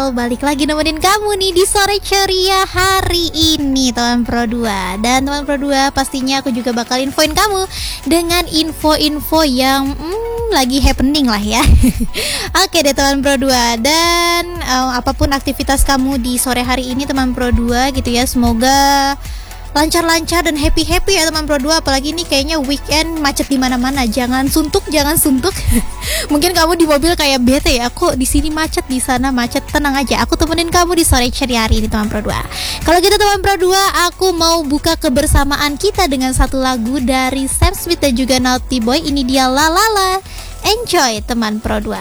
Rachel balik lagi nemenin kamu nih di sore ceria hari ini teman Pro 2. Dan teman Pro 2 pastinya aku juga bakal infoin kamu dengan info-info yang lagi happening lah ya. Oke deh teman Pro 2. Dan apapun aktivitas kamu di sore hari ini teman Pro 2 gitu ya, semoga lancar-lancar dan happy-happy ya teman Pro 2. Apalagi nih kayaknya weekend macet di mana-mana. Jangan suntuk. Mungkin kamu di mobil kayak bete ya. Kok di sini macet, di sana macet. Tenang aja, aku temenin kamu di sore ceria hari ini teman Pro 2. Kalau gitu teman Pro 2, aku mau buka kebersamaan kita dengan satu lagu dari Sam Smith dan juga Naughty Boy. Ini dia La La La. Enjoy teman Pro 2.